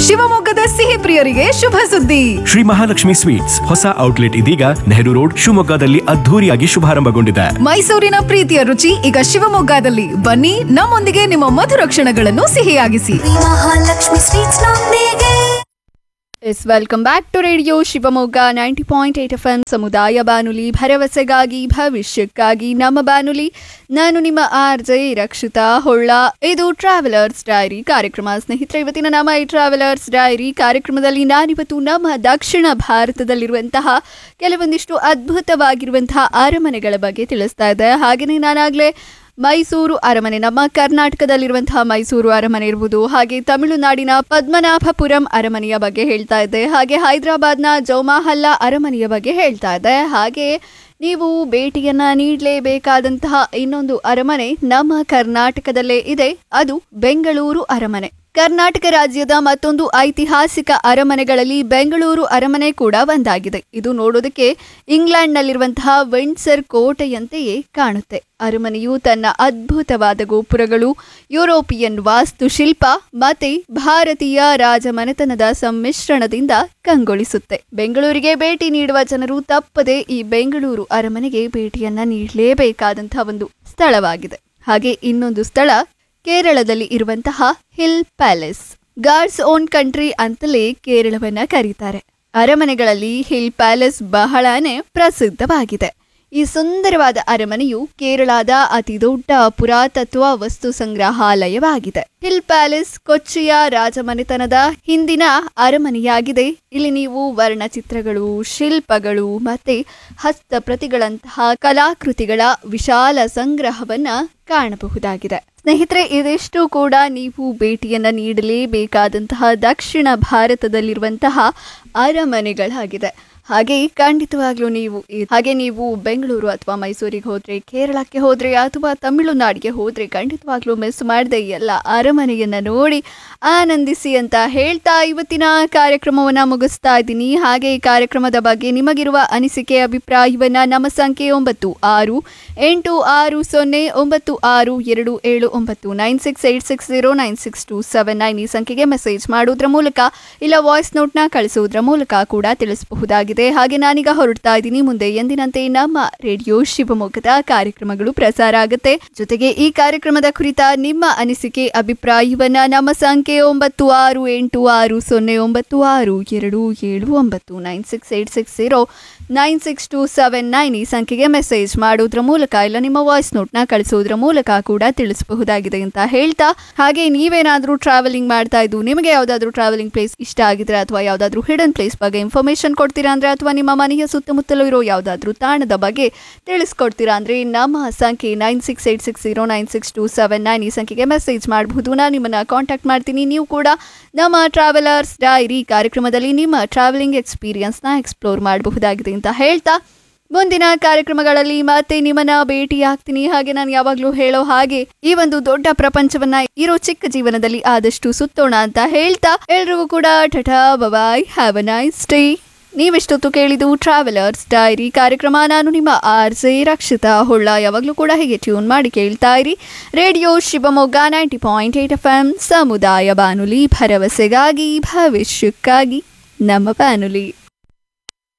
ಶಿವಮೊಗ್ಗದ ಸಿಹಿ ಪ್ರಿಯರಿಗೆ ಶುಭ ಸುದ್ದಿ. ಶ್ರೀ ಮಹಾಲಕ್ಷ್ಮಿ ಸ್ವೀಟ್ಸ್ ಹೊಸ ಔಟ್ಲೆಟ್ ಇದೀಗ ನೆಹರು ರೋಡ್ ಶಿವಮೊಗ್ಗದಲ್ಲಿ ಅದ್ಧೂರಿಯಾಗಿ ಶುಭಾರಂಭಗೊಂಡಿದೆ. ಮೈಸೂರಿನ ಪ್ರೀತಿಯ ರುಚಿ ಈಗ ಶಿವಮೊಗ್ಗದಲ್ಲಿ. ಬನ್ನಿ, ನಮ್ಮೊಂದಿಗೆ ನಿಮ್ಮ ಮಧುರ ಕ್ಷಣಗಳನ್ನು ಸಿಹಿಯಾಗಿಸಿ. ಮಹಾಲಕ್ಷ್ಮಿ ಸ್ವೀಟ್ಸ್ ನೊಂದಿಗೆ. S welcome back to radio Shivamogga 90.8 FM ಸಮುದಾಯ ಬಾನುಲಿ, ಭರವಸೆಗಾಗಿ ಭವಿಷ್ಯಕ್ಕಾಗಿ ನಮ್ಮ ಬಾನುಲಿ. ನಾನು ನಿಮ್ಮ RJ ರಕ್ಷಿತಾ ಹೊಳ್ಳ. ಇದು ಟ್ರಾವೆಲರ್ಸ್ ಡೈರಿ ಕಾರ್ಯಕ್ರಮ. ಸ್ನೇಹಿತರೆ, ಇವತ್ತಿನ ನಮ್ಮ ಈ ಟ್ರಾವೆಲರ್ಸ್ ಡೈರಿ ಕಾರ್ಯಕ್ರಮದಲ್ಲಿ ನಾನಿವತ್ತು ನಮ್ಮ ದಕ್ಷಿಣ ಭಾರತದಲ್ಲಿರುವಂತಹ ಕೆಲವೊಂದಿಷ್ಟು ಅದ್ಭುತವಾಗಿರುವಂತಹ ಅರಮನೆಗಳ ಬಗ್ಗೆ ತಿಳಿಸ್ತಾ ಇದ್ದೆ. ಹಾಗೆಯೇ ನಾನಾಗಲೇ ಮೈಸೂರು ಅರಮನೆ, ನಮ್ಮ ಕರ್ನಾಟಕದಲ್ಲಿರುವಂತಹ ಮೈಸೂರು ಅರಮನೆ ಇರುವುದು, ಹಾಗೆ ತಮಿಳುನಾಡಿನ ಪದ್ಮನಾಭಪುರಂ ಅರಮನೆಯ ಬಗ್ಗೆ ಹೇಳ್ತಾ ಇದ್ದೆ, ಹಾಗೆ ಹೈದರಾಬಾದ್ನ ಜೌಮಹಲ್ಲಾ ಅರಮನೆಯ ಬಗ್ಗೆ ಹೇಳ್ತಾ ಇದ್ದೆ. ಹಾಗೆ ನೀವು ಭೇಟಿಯನ್ನ ನೀಡಲೇಬೇಕಾದಂತಹ ಇನ್ನೊಂದು ಅರಮನೆ ನಮ್ಮ ಕರ್ನಾಟಕದಲ್ಲೇ ಇದೆ, ಅದು ಬೆಂಗಳೂರು ಅರಮನೆ. ಕರ್ನಾಟಕ ರಾಜ್ಯದ ಮತ್ತೊಂದು ಐತಿಹಾಸಿಕ ಅರಮನೆಗಳಲ್ಲಿ ಬೆಂಗಳೂರು ಅರಮನೆ ಕೂಡ ಒಂದಾಗಿದೆ. ಇದು ನೋಡೋದಕ್ಕೆ ಇಂಗ್ಲೆಂಡ್ನಲ್ಲಿರುವಂತಹ ವಿಂಡ್ಸರ್ ಕೋಟೆಯಂತೆಯೇ ಕಾಣುತ್ತೆ. ಅರಮನೆಯು ತನ್ನ ಅದ್ಭುತವಾದ ಗೋಪುರಗಳು, ಯುರೋಪಿಯನ್ ವಾಸ್ತುಶಿಲ್ಪ ಮತ್ತೆ ಭಾರತೀಯ ರಾಜಮನೆತನದ ಸಮ್ಮಿಶ್ರಣದಿಂದ ಕಂಗೊಳಿಸುತ್ತೆ. ಬೆಂಗಳೂರಿಗೆ ಭೇಟಿ ನೀಡುವ ಜನರು ತಪ್ಪದೆ ಈ ಬೆಂಗಳೂರು ಅರಮನೆಗೆ ಭೇಟಿಯನ್ನ ನೀಡಲೇಬೇಕಾದಂತಹ ಒಂದು ಸ್ಥಳವಾಗಿದೆ. ಹಾಗೆ ಇನ್ನೊಂದು ಸ್ಥಳ ಕೇರಳದಲ್ಲಿ ಇರುವಂತಹ hill palace. God's own country ಅಂತಲೇ ಕೇರಳವನ್ನ ಕರೀತಾರೆ. ಅರಮನೆಗಳಲ್ಲಿ ಹಿಲ್ ಪ್ಯಾಲೇಸ್ ಬಹಳನೇ ಪ್ರಸಿದ್ಧವಾಗಿದೆ. ಈ ಸುಂದರವಾದ ಅರಮನೆಯು ಕೇರಳದ ಅತಿ ದೊಡ್ಡ ಪುರಾತತ್ವ ವಸ್ತು ಸಂಗ್ರಹಾಲಯವಾಗಿದೆ. ಹಿಲ್ ಪ್ಯಾಲೇಸ್ ಕೊಚ್ಚಿಯ ರಾಜಮನೆತನದ ಹಿಂದಿನ ಅರಮನೆಯಾಗಿದೆ. ಇಲ್ಲಿ ನೀವು ವರ್ಣಚಿತ್ರಗಳು, ಶಿಲ್ಪಗಳು ಮತ್ತೆ ಹಸ್ತಪ್ರತಿಗಳಂತಹ ಕಲಾಕೃತಿಗಳ ವಿಶಾಲ ಸಂಗ್ರಹವನ್ನ ಕಾಣಬಹುದಾಗಿದೆ. ಸ್ನೇಹಿತರೆ, ಇದಿಷ್ಟು ಕೂಡ ನೀವು ಭೇಟಿಯನ್ನ ನೀಡಲೇಬೇಕಾದಂತಹ ದಕ್ಷಿಣ ಭಾರತದಲ್ಲಿರುವಂತಹ ಅರಮನೆಗಳಾಗಿದೆ. ಹಾಗೆ ಖಂಡಿತವಾಗ್ಲೂ ನೀವು ಬೆಂಗಳೂರು ಅಥವಾ ಮೈಸೂರಿಗೆ ಹೋದ್ರೆ, ಕೇರಳಕ್ಕೆ ಹೋದ್ರೆ ಅಥವಾ ತಮಿಳುನಾಡಿಗೆ ಹೋದ್ರೆ ಖಂಡಿತವಾಗ್ಲೂ ಮಿಸ್ ಮಾಡದೆ ಎಲ್ಲ ಅರಮನೆಯನ್ನ ನೋಡಿ ಆನಂದಿಸಿ ಅಂತ ಹೇಳ್ತಾ ಇವತ್ತಿನ ಕಾರ್ಯಕ್ರಮವನ್ನ ಮುಗಿಸ್ತಾ ಇದ್ದೀನಿ. ಹಾಗೆ ಈ ಕಾರ್ಯಕ್ರಮದ ಬಗ್ಗೆ ನಿಮಗಿರುವ ಅನಿಸಿಕೆ, ಅಭಿಪ್ರಾಯವನ್ನ ನಮ್ಮ ಸಂಖ್ಯೆ 9680862799 ಈ ಸಂಖ್ಯೆಗೆ ಮೆಸೇಜ್ ಮಾಡೋದ್ರ ಮೂಲಕ ಇಲ್ಲ ವಾಯ್ಸ್ ನೋಟ್ನ ಕಳಿಸೋದ್ರ ಮೂಲಕ ಕೂಡ ತಿಳಿಸಬಹುದಾಗಿದೆ. ಹಾಗೆ ನಾನೀಗ ಹೊರಡ್ತಾ ಇದ್ದೀನಿ. ಮುಂದೆ ಎಂದಿನಂತೆ ನಮ್ಮ ರೇಡಿಯೋ ಶಿವಮೊಗ್ಗದ ಕಾರ್ಯಕ್ರಮಗಳು ಪ್ರಸಾರ ಆಗುತ್ತೆ. ಜೊತೆಗೆ ಈ ಕಾರ್ಯಕ್ರಮದ ಕುರಿತ ನಿಮ್ಮ ಅನಿಸಿಕೆ, ಅಭಿಪ್ರಾಯವನ್ನ ನಮ್ಮ ಸಂಖ್ಯೆ 9680862799 ಈ ಸಂಖ್ಯೆಗೆ ಮೆಸೇಜ್ ಮಾಡೋದ್ರ ಮೂಲಕ ಇಲ್ಲ ನಿಮ್ಮ ವಾಯ್ಸ್ ನೋಟ್ನ ಕಳಿಸೋದ್ರ ಮೂಲಕ ಕೂಡ ತಿಳಿಸಬಹುದಾಗಿದೆ ಅಂತ ಹೇಳ್ತಾ, ಹಾಗೆ ನೀವೇನಾದ್ರೂ ಟ್ರಾವೆಲಿಂಗ್ ಮಾಡ್ತಾ ಇದ್ದು ನಿಮಗೆ ಯಾವ್ದಾದ್ರು ಟ್ರಾವೆಲಿಂಗ್ ಪ್ಲೇಸ್ ಇಷ್ಟ ಆಗಿದ್ರೆ ಅಥವಾ ಯಾವ್ದಾದ್ರು ಹಿಡನ್ ಪ್ಲೇಸ್ ಬಗ್ಗೆ ಇನ್ಫಾರ್ಮೇಶನ್ ಕೊಡ್ತೀರಾ ಅಂದ್ರೆ, ಅಥವಾ ನಿಮ್ಮ ಮನೆಯ ಸುತ್ತಮುತ್ತಲೂ ಇರೋ ಯಾವ್ದಾದ್ರು ತಾಣದ ಬಗ್ಗೆ ತಿಳಿಸ್ಕೊಡ್ತೀರಾ ಅಂದ್ರೆ ನಮ್ಮ ಸಂಖ್ಯೆ 9686096279 ಈ ಸಂಖ್ಯೆಗೆ ಮೆಸೇಜ್ ಮಾಡಬಹುದು. ನಾನು ನಿಮ್ಮನ್ನ ಕಾಂಟ್ಯಾಕ್ಟ್ ಮಾಡ್ತೀನಿ. ನೀವು ಕೂಡ ನಮ್ಮ ಟ್ರಾವೆಲರ್ಸ್ ಡೈರಿ ಕಾರ್ಯಕ್ರಮದಲ್ಲಿ ನಿಮ್ಮ ಟ್ರಾವೆಲಿಂಗ್ ಎಕ್ಸ್ಪೀರಿಯನ್ಸ್ನ ಎಕ್ಸ್ಪ್ಲೋರ್ ಮಾಡಬಹುದಾಗಿದೆ ಅಂತ ಹೇಳ್ತಾ, ಮುಂದಿನ ಕಾರ್ಯಕ್ರಮಗಳಲ್ಲಿ ಮತ್ತೆ ನಿಮ್ಮನ್ನ ಭೇಟಿ ಆಗ್ತೀನಿ. ಹಾಗೆ ನಾನು ಯಾವಾಗ್ಲೂ ಹೇಳೋ ಹಾಗೆ ಈ ಒಂದು ದೊಡ್ಡ ಪ್ರಪಂಚವನ್ನ ಇರೋ ಚಿಕ್ಕ ಜೀವನದಲ್ಲಿ ಆದಷ್ಟು ಸುತ್ತೋಣ ಅಂತ ಹೇಳ್ತಾ, ಎಲ್ರಿಗೂ ಕೂಡ ಟಾಟಾ, ಬಾಯ್, ಹ್ಯಾವ್ ಅ ನೈಸ್ ಡೇ. ನೀವೆಷ್ಟೊತ್ತು ಕೇಳಿದ್ದು ಟ್ರಾವೆಲರ್ಸ್ ಡೈರಿ ಕಾರ್ಯಕ್ರಮ. ನಾನು ನಿಮ್ಮ RJ ರಕ್ಷಿತಾ ಹೊಳ್ಳ. ಯಾವಾಗಲೂ ಕೂಡ ಹೀಗೆ ಟ್ಯೂನ್ ಮಾಡಿ ಕೇಳ್ತಾ ಇರಿ ರೇಡಿಯೋ ಶಿವಮೊಗ್ಗ 90.8 FM ಸಮುದಾಯ ಬಾನುಲಿ, ಭರವಸೆಗಾಗಿ ಭವಿಷ್ಯಕ್ಕಾಗಿ ನಮ್ಮ ಬಾನುಲಿ.